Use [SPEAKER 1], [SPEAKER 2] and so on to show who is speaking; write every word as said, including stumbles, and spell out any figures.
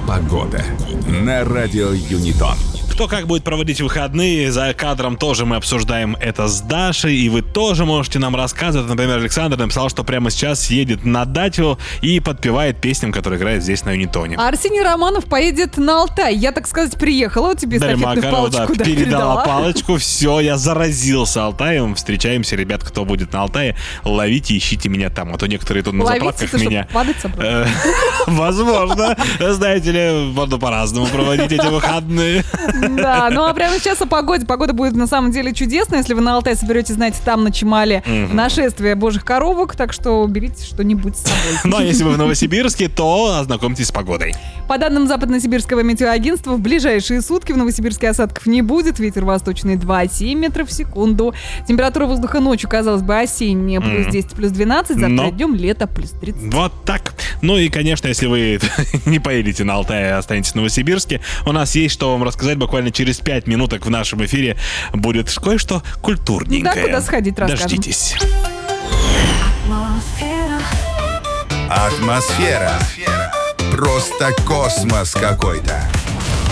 [SPEAKER 1] Погода на радио Юнитон.
[SPEAKER 2] Кто как будет проводить выходные, за кадром тоже мы обсуждаем это с Дашей, и вы тоже можете нам рассказывать. Например, Александр написал, что прямо сейчас едет на дачу и подпевает песням, которые играют здесь на Юнитоне.
[SPEAKER 3] А Арсений Романов поедет на Алтай. Я, так сказать, приехала, тебе
[SPEAKER 2] Дарья
[SPEAKER 3] эстафетную
[SPEAKER 2] Макарова,
[SPEAKER 3] палочку
[SPEAKER 2] да,
[SPEAKER 3] да,
[SPEAKER 2] передала
[SPEAKER 3] передала.
[SPEAKER 2] палочку. Все, я заразился Алтаем. Встречаемся, ребят, кто будет на Алтае. Ловите, ищите меня там. А то некоторые тут на
[SPEAKER 3] Ловите,
[SPEAKER 2] заправках
[SPEAKER 3] ты
[SPEAKER 2] меня...
[SPEAKER 3] что, падать собрался?
[SPEAKER 2] Э, Возможно. Знаете ли, можно по-разному проводить эти выходные.
[SPEAKER 3] Да, ну а прямо сейчас о погоде. Погода будет на самом деле чудесная. Если вы на Алтай соберетесь, знаете, там на Чемале нашествие божьих коровок, так что берите что-нибудь с собой.
[SPEAKER 2] Ну а если вы в Новосибирске, то ознакомьтесь с погодой.
[SPEAKER 3] По данным Западно-Сибирского метеоагентства, в ближайшие сутки в Новосибирске осадков не будет. Ветер восточный два семь метров в секунду. Температура воздуха ночью, казалось бы, осенняя, плюс десять, плюс двенадцать. Завтра
[SPEAKER 2] Но...
[SPEAKER 3] днем лето, плюс тридцать.
[SPEAKER 2] Вот так. Ну и, конечно, если вы не поедете на Алтай, а останетесь в Новосибирске, у нас есть что вам рассказать. Буквально через пять минуток в нашем эфире будет кое-что культурненькое.
[SPEAKER 3] Да, куда сходить, расскажем.
[SPEAKER 2] Дождитесь.
[SPEAKER 1] Атмосфера. Просто космос какой-то.